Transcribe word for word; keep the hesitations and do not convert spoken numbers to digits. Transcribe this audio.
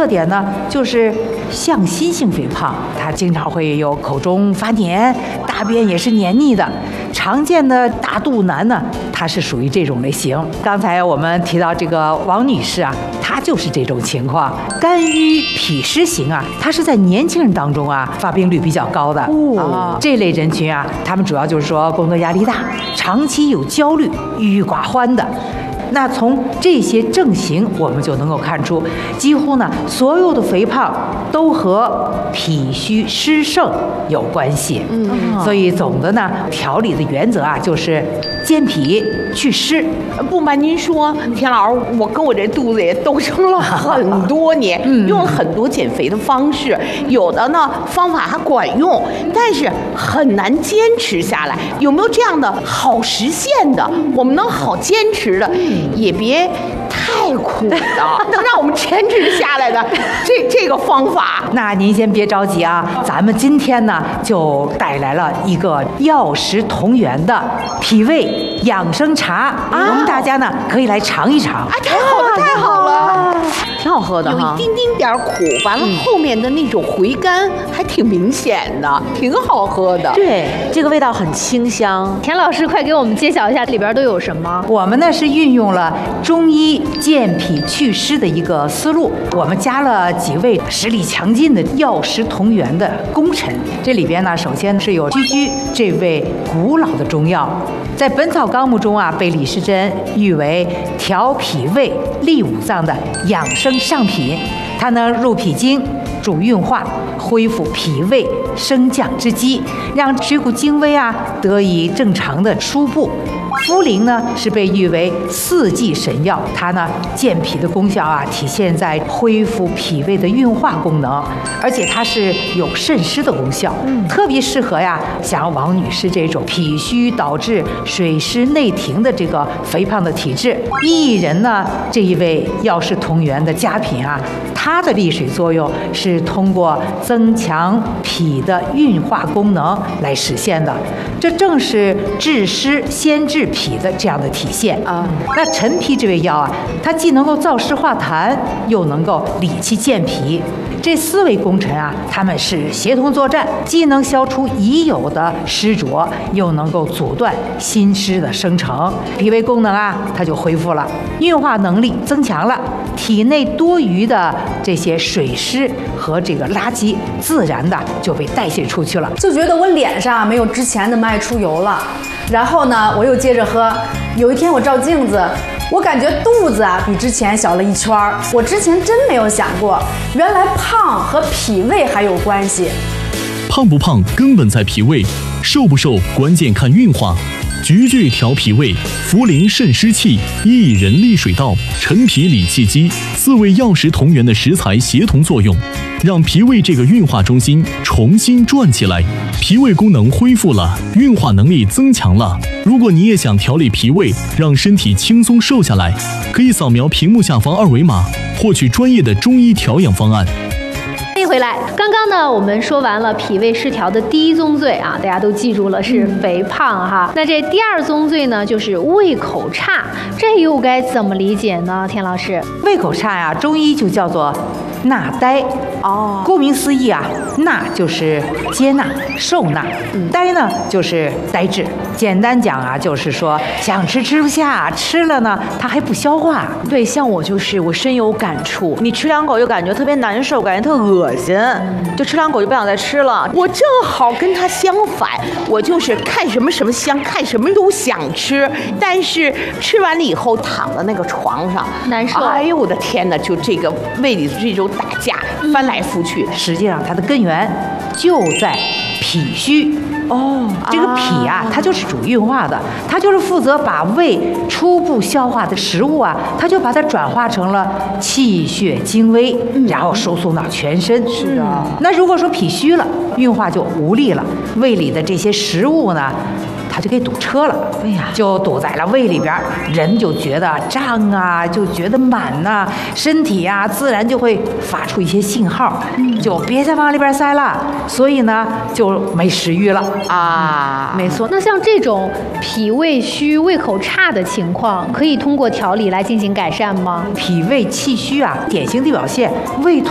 特点呢，就是向心性肥胖，它经常会有口中发黏，大便也是黏腻的。常见的大肚腩呢，它是属于这种类型。刚才我们提到这个王女士啊，她就是这种情况。肝郁脾湿型啊，它是在年轻人当中啊发病率比较高的。哦，这类人群啊，他们主要就是说工作压力大，长期有焦虑、郁郁寡欢的。那从这些症型，我们就能够看出，几乎呢所有的肥胖都和脾虚湿盛有关系。嗯，所以总的呢调理的原则啊，就是健脾祛湿。 不瞒您说，田老师，我跟我这肚子也斗争了很多年，嗯、用了很多减肥的方式，有的呢方法还管用，但是很难坚持下来。有没有这样的好实现的，我们能好坚持的？也别太苦的，能让我们坚持下来的这这个方法。 那您先别着急啊，咱们今天呢就带来了一个药食同源的脾胃养生茶，啊、我们大家呢可以来尝一尝。 啊，太好了，太好了， 挺好喝的哈，有一丁丁点苦，完了后面的那种回甘还挺明显的，挺好喝的。 对，这个味道很清香。 田老师，快给我们揭晓一下里边都有什么？ 我们呢是运用了中医健脾祛湿的一个思路，我们加了几味实力强劲的药食同源的功臣。这里边呢，首先是有居居这味古老的中药，在《本草纲目》中啊，被李时珍誉为调脾胃、利五脏的养生上品。它呢入脾经，主运化，恢复脾胃升降之机，让水谷精微啊得以正常的输布。茯苓呢是被誉为四季神药，它呢健脾的功效啊体现在恢复脾胃的运化功能，而且它是有渗湿的功效，嗯，特别适合呀像王女士这种脾虚导致水湿内停的这个肥胖的体质。薏仁呢这一味药食同源的佳品啊，它的利水作用是通过增强脾的运化功能来实现的，这正是治湿先治脾的这样的体现啊。那陈皮这味药啊，它既能够燥湿化痰，又能够理气健脾。这四味功臣啊，他们是协同作战，既能消除已有的湿浊，又能够阻断新湿的生成，脾胃功能啊，它就恢复了，运化能力增强了，体内多余的这些水湿和这个垃圾，自然的就被代谢出去了。 就觉得我脸上没有之前那么爱出油了，然后呢，我又接着喝。有一天我照镜子，我感觉肚子啊比之前小了一圈儿。我之前真没有想过，原来胖和脾胃还有关系。 胖不胖根本在脾胃，瘦不瘦关键看运化。菊苣调脾胃，茯苓渗湿气，薏仁利水道，陈皮理气机，四味药食同源的食材协同作用，让脾胃这个运化中心重新转起来，脾胃功能恢复了，运化能力增强了。如果你也想调理脾胃，让身体轻松瘦下来，可以扫描屏幕下方二维码，获取专业的中医调养方案。 欢迎回来。刚刚呢，我们说完了脾胃失调的第一宗罪啊，大家都记住了，是肥胖哈。那这第二宗罪呢，就是胃口差，这又该怎么理解呢？田老师， 胃口差呀，中医就叫做纳呆。哦，顾名思义啊，纳就是接纳、受纳，嗯、呆呢就是呆滞。简单讲啊，就是说想吃吃不下，吃了呢它还不消化。 对，像我就是我深有感触。你吃两口就感觉特别难受，感觉特恶心，嗯、就吃两口就不想再吃了。 我正好跟他相反，我就是看什么什么香，看什么都想吃，但是吃完了以后躺在那个床上难受。 哎呦我的天哪，就这个胃里这种打架，翻来覆去。 实际上它的根源就在脾虚。哦，这个脾啊，它就是主运化的，它就是负责把胃初步消化的食物啊，它就把它转化成了气血精微，然后输送到全身。 是的。 那如果说脾虚了，运化就无力了，胃里的这些食物呢，它就给堵车了，哎呀，就堵在了胃里边，人就觉得胀啊，就觉得满呐、啊，身体呀、啊、自然就会发出一些信号，嗯、就别再往里边塞了，所以呢就没食欲了啊。 没错，那像这种脾胃虚、胃口差的情况，可以通过调理来进行改善吗？ 脾胃气虚啊，典型的表现胃痛。